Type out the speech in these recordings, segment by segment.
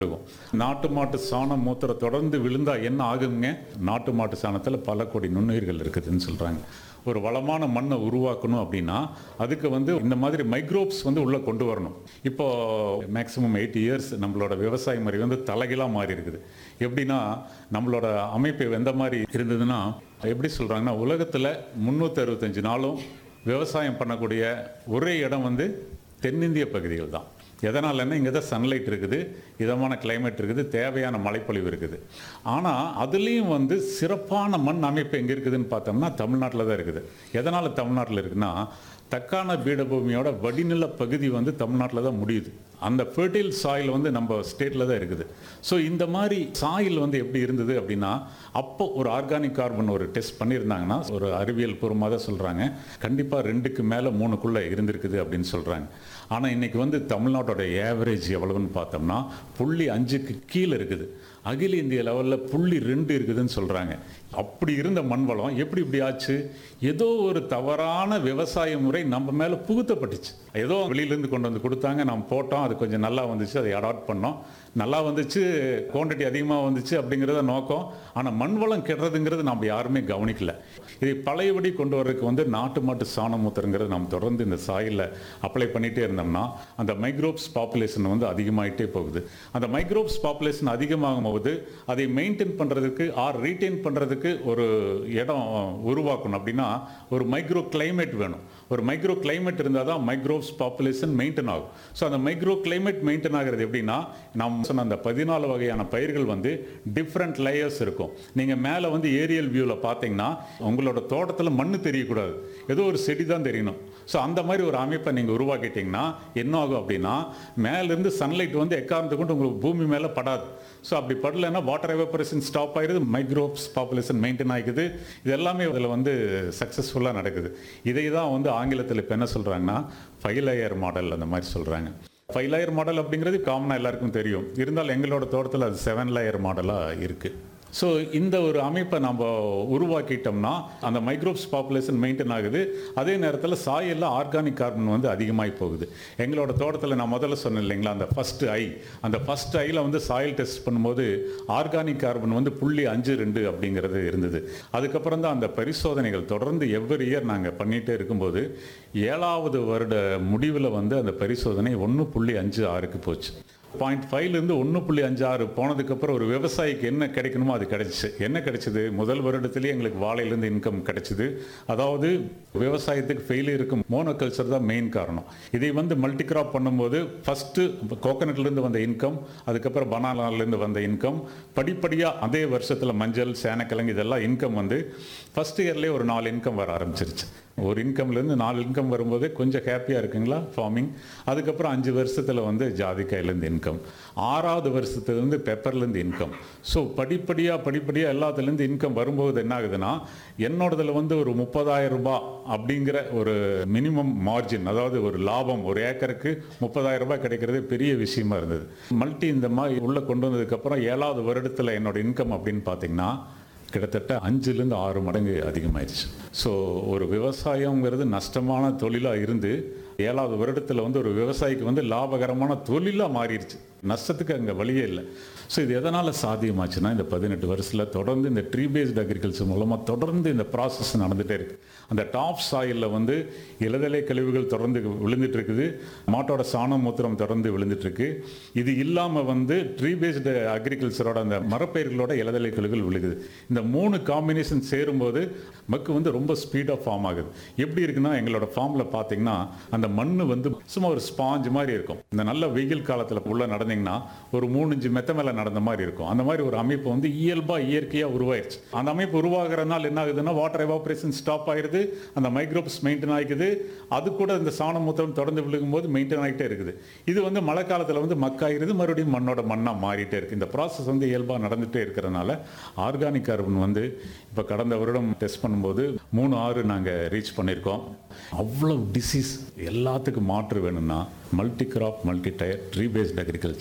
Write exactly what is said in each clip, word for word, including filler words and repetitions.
இருக்கும். நாட்டு மாட்டு சாணம் மூத்திர தொடர்ந்து விழுந்தா என்ன ஆகுங்க? நாட்டு மாட்டு சாணத்தில் பல கோடி நுண்ணுயிர்கள் இருக்குதுன்னு சொல்கிறாங்க. ஒரு வளமான மண்ணை உருவாக்கணும் அப்படின்னா அதுக்கு வந்து இந்த மாதிரி மைக்ரோப்ஸ் வந்து உள்ளே கொண்டு வரணும். இப்போ மேக்ஸிமம் எயிட்டி இயர்ஸ் நம்மளோட விவசாய முறை வந்து தலைகீழாக மாறி இருக்குது. எப்படின்னா நம்மளோட அமைப்பு எந்த மாதிரி இருந்ததுன்னா, எப்படி சொல்கிறாங்கன்னா, உலகத்தில் முந்நூற்றி அறுபத்தஞ்சு நாளும் விவசாயம் பண்ணக்கூடிய ஒரே இடம் வந்து தென்னிந்திய பகுதிகள் தான். எதனாலன்னா இங்கே தான் சன்லைட் இருக்குது, இதமான கிளைமேட் இருக்குது, தேவையான மழைப்பொழிவு இருக்குது. ஆனால் அதுலேயும் வந்து சிறப்பான மண் அமைப்பு எங்கே இருக்குதுன்னு பார்த்தோம்னா தமிழ்நாட்டில் தான் இருக்குது. எதனால் தமிழ்நாட்டில் இருக்குன்னா, தக்கான பீடபூமியோட வடிநில பகுதி வந்து தமிழ்நாட்டில் தான் முடியுது. அந்த ஃபெர்டைல் சாயில் வந்து நம்ம ஸ்டேட்டில் தான் இருக்குது. ஸோ இந்த மாதிரி சாயில் வந்து எப்படி இருந்தது அப்படின்னா, அப்போ ஒரு ஆர்கானிக் கார்பன் ஒரு டெஸ்ட் பண்ணியிருந்தாங்கன்னா, ஒரு அறிவியல் பூர்வமாக தான் சொல்கிறாங்க, கண்டிப்பாக ரெண்டுக்கு மேலே மூணுக்குள்ளே இருந்திருக்குது அப்படின்னு சொல்கிறாங்க. ஆனால் இன்றைக்கி வந்து தமிழ்நாட்டோட ஏவரேஜ் எவ்வளவுன்னு பார்த்தோம்னா புள்ளி அஞ்சுக்கு கீழே இருக்குது. அகில இந்திய லெவலில் புள்ளி ரெண்டு இருக்குதுன்னு சொல்கிறாங்க. அப்படி இருந்த மண் வளம் எப்படி இப்படி ஆச்சு? ஏதோ ஒரு தவறான விவசாய முறை நம்ம மேலே புகுத்தப்பட்டுச்சு. ஏதோ வெளியிலேருந்து கொண்டு வந்து கொடுத்தாங்க, நம்ம போட்டோம், அது கொஞ்சம் நல்லா வந்துச்சு, அதை அடாப்ட் பண்ணோம், நல்லா வந்துச்சு, குவான்டிட்டி அதிகமாக வந்துச்சு அப்படிங்கிறத நோக்கம். ஆனால் மண் வளம் கெடுறதுங்கிறது நம்ம யாருமே கவனிக்கல. இதை பழையபடி கொண்டு வர்றதுக்கு வந்து நாட்டு மாட்டு சாணம் மூத்திரங்கிறது நம்ம தொடர்ந்து இந்த சாயிலில் அப்ளை பண்ணிகிட்டே இருந்தோம்னா அந்த மைக்ரோப்ஸ் பாப்புலேஷன் வந்து அதிகமாகிட்டே போகுது. அந்த மைக்ரோப்ஸ் பாப்புலேஷன் அதிகமாகும் போது அதை மெயின்டைன் பண்ணுறதுக்கு ஆர் ரீட்டைன் பண்ணுறதுக்கு ஒரு இடம் உருவாக்கணும். அப்படின்னா ஒரு மைக்ரோ கிளைமேட் வேணும். ஒரு மைக்ரோ கிளைமேட் இருந்தால் தான் மைக்ரோப்ஸ் பாப்புலேஷன் மெயின்டைன் ஆகும். ஸோ அந்த மைக்ரோ கிளைமேட் மெயின்டைன் ஆகிறது எப்படின்னா, நாம் சொன்ன அந்த பதினாலு வகையான பயிர்கள் வந்து டிஃப்ரெண்ட் லேயர்ஸ் இருக்கும். நீங்கள் மேலே வந்து ஏரியல் வியூவில் பார்த்தீங்கன்னா உங்களோட தோட்டத்தில் மண் தெரியக்கூடாது, ஏதோ ஒரு செடி தான் தெரியணும். ஸோ அந்த மாதிரி ஒரு அமைப்பை நீங்கள் உருவாக்கிட்டீங்கன்னா என்ன ஆகும் அப்படின்னா, மேலேருந்து சன்லைட் வந்து எக்காரணத்தை கொண்டு உங்களுக்கு பூமி மேலே படாது. ஸோ அப்படி படலைன்னா வாட்டர் எவாபரேஷன் ஸ்டாப் ஆகிடுது, மைக்ரோப்ஸ் பாப்புலேஷன் மெயின்டைன் ஆகிக்குது. இது எல்லாமே இதில் வந்து சக்ஸஸ்ஃபுல்லாக நடக்குது. இதை தான் வந்து ஆங்கிலத்தில் இப்போ என்ன சொல்கிறாங்கன்னா ஃபைவ் லேயர் மாடல் அந்த மாதிரி சொல்கிறாங்க. ஃபைவ் லேயர் மாடல் அப்படிங்கிறது காமனாக எல்லாருக்கும் தெரியும். இருந்தாலும் எங்களோட தோட்டத்தில் அது செவன் லேயர் மாடலாக இருக்குது. ஸோ இந்த ஒரு அமைப்பை நம்ம உருவாக்கிட்டோம்னா அந்த மைக்ரோப்ஸ் பாப்புலேஷன் மெயின்டைன் ஆகுது. அதே நேரத்தில் சாயலில் ஆர்கானிக் கார்பன் வந்து அதிகமாகி போகுது. எங்களோட தோட்டத்தில் நான் முதல்ல சொன்னேன் இல்லைங்களா, அந்த ஃபஸ்ட்டு ஐ அந்த ஃபஸ்ட் ஐயில் வந்து சாயில் டெஸ்ட் பண்ணும்போது ஆர்கானிக் கார்பன் வந்து புள்ளி அஞ்சு ரெண்டு அப்படிங்கிறது இருந்தது. அதுக்கப்புறம் தான் அந்த பரிசோதனைகள் தொடர்ந்து எவ்வரி இயர் நாங்கள் பண்ணிகிட்டே இருக்கும்போது ஏழாவது வருட முடிவில் வந்து அந்த பரிசோதனை ஒன்று புள்ளி அஞ்சு ஆறுக்கு போச்சு. பாயிண்ட் ஃபைவ்லேருந்து ஒன்று புள்ளி அஞ்சு ஆறு போனதுக்கப்புறம் ஒரு விவசாயிக்கு என்ன கிடைக்கணுமோ அது கிடைச்சிச்சு. என்ன கிடைச்சிது? முதல் வருடத்துலேயே எங்களுக்கு வாழையிலேருந்து இன்கம் கிடைச்சிது. அதாவது விவசாயத்துக்கு ஃபெயிலியருக்கு மோனோகல்ச்சர் தான் மெயின் காரணம். இதை வந்து மல்டி கிராப் பண்ணும்போது ஃபஸ்ட்டு கோகனட்லேருந்து வந்த இன்கம், அதுக்கப்புறம் பனானாலேருந்து வந்த இன்கம், படிப்படியாக அதே வருஷத்தில் மஞ்சள், சேனக்கிழங்கு இதெல்லாம் இன்கம் வந்து ஃபஸ்ட் இயர்லேயே ஒரு நாலு இன்கம் வர ஆரம்பிச்சிருச்சு. ஒரு இன்கம்லேருந்து நாலு இன்கம் வரும்போது கொஞ்சம் ஹாப்பியாக இருக்குங்களா ஃபார்மிங். அதுக்கப்புறம் அஞ்சு வருஷத்தில் வந்து ஜாதிக்காயிலேருந்து இன்கம், ஆறாவது வருஷத்துலேருந்து பெப்பர்லேருந்து இன்கம். ஸோ படிப்படியாக படிப்படியாக எல்லாத்துலேருந்து இன்கம் வரும்போது என்ன ஆகுதுன்னா, என்னோடதில் வந்து ஒரு முப்பதாயிரம் ரூபாய் அப்படிங்கிற ஒரு மினிமம் மார்ஜின், அதாவது ஒரு லாபம் ஒரு ஏக்கருக்கு முப்பதாயிரம் ரூபாய் கிடைக்கிறது பெரிய விஷயமா இருந்தது. மல்டி இந்த மாதிரி உள்ளே கொண்டு வந்ததுக்கப்புறம் ஏழாவது வருடத்தில் என்னோட இன்கம் அப்படின்னு பார்த்தீங்கன்னா கிட்டத்தட்ட அஞ்சுலேருந்து ஆறு மடங்கு அதிகமாயிடுச்சு. ஸோ ஒரு விவசாயங்கிறது நஷ்டமான தொழிலாக இருந்து ஏழாவது வருடத்தில் வந்து ஒரு விவசாயிக்கு வந்து லாபகரமான தொழிலாக மாறிடுச்சு. நஷ்டத்துக்கு அங்கே வழியே இல்லை. ஸோ இது எதனால் சாத்தியமாச்சுன்னா, இந்த பதினெட்டு வருஷத்தில் தொடர்ந்து இந்த ட்ரீ பேஸ்டு அக்ரிகல்ச்சர் மூலமாக தொடர்ந்து இந்த ப்ராசஸ் நடந்துகிட்டே இருக்குது. அந்த டாப் சாயிலில் வந்து இலதலை கழிவுகள் தொடர்ந்து விழுந்துட்டு இருக்குது, மாட்டோட சாணம் மூத்திரம் தொடர்ந்து விழுந்துட்டுருக்கு. இது இல்லாமல் வந்து ட்ரீ பேஸ்டு அக்ரிகல்ச்சரோட அந்த மரப்பயிர்களோட இலதலை கழிவுகள் விழுகுது. இந்த மூணு காம்பினேஷன் சேரும்போது மக்கு வந்து ரொம்ப ஸ்பீடாக ஃபார்ம் ஆகுது. எப்படி இருக்குன்னா, எங்களோட ஃபார்மில் பார்த்தீங்கன்னா அந்த மண் வந்து சும்மா ஒரு ஸ்பாஞ்ச் மாதிரி இருக்கும். இந்த நல்ல வெயில் காலத்தில் உள்ள நடந்தீங்கன்னா ஒரு மூணு இஞ்சு மெத்த மேலே நடந்த மாதிரி இருக்கும். அந்த மாதிரி ஒரு அமைப்பு வந்து இயல்பாக இயற்கையாக உருவாயிருச்சு. அந்த அமைப்பு உருவாகிறதுனால என்ன ஆகுதுன்னா, வாட்டர் எவாபரேஷன் ஸ்டாப் ஆகிடுது, அந்த மைக்ரோப்ஸ் மெயின்டைன் ஆகிக்குது. அது கூட இந்த சாணம் மூத்திரம் தொடர்ந்து விழுகும்போது மெயின்டைன் ஆகிட்டே இருக்குது. இது வந்து மழை காலத்தில் வந்து மக்காயிருது, மறுபடியும் மண்ணோட மண்ணாக மாறிட்டே இருக்குது. இந்த ப்ராசஸ் வந்து இயல்பாக நடந்துகிட்டே இருக்கிறதுனால ஆர்கானிக் கார்பன் வந்து இப்போ கடந்த வருடம் டெஸ்ட் பண்ணும்போது மூணு ஆறு நாங்கள் ரீச் பண்ணியிருக்கோம். அவ்வளோ டிசீஸ் எல்லாத்துக்கும் மாற்று வேணும்னா multi graph multi tyre tree paste agriculture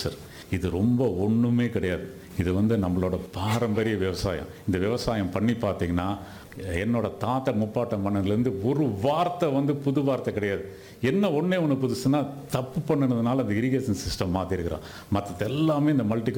இது ரொம்ப ஒன்றுமே கிடையாது. இது வந்து நம்மளோட பாரம்பரிய விவசாயம். இந்த விவசாயம் பண்ணி பார்த்தீங்கன்னா, என்னோட தாத்தா முப்பாட்டம் பண்ணதுலேருந்து ஒரு வார்த்தை வந்து புது வார்த்தை கிடையாது. என்ன ஒன்றே ஒன்று புதுசுன்னா, தப்பு பண்ணுனதுனால அந்த இரிகேஷன் சிஸ்டம் மாற்றிருக்கிறான். மற்றது எல்லாமே இந்த மல்டி